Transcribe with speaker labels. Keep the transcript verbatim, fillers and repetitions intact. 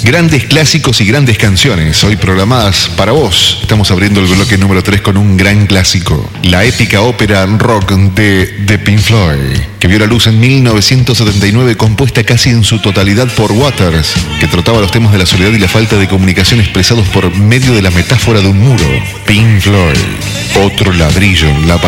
Speaker 1: Grandes clásicos y grandes canciones, hoy programadas para vos. Estamos abriendo el bloque número tres con un gran clásico. La épica ópera rock de The Pink Floyd, que vio la luz en mil novecientos setenta y nueve, compuesta casi en su totalidad por Waters, que trataba los temas de la soledad y la falta de comunicación expresados por medio de la metáfora de un muro. Pink Floyd, otro ladrillo en la pared.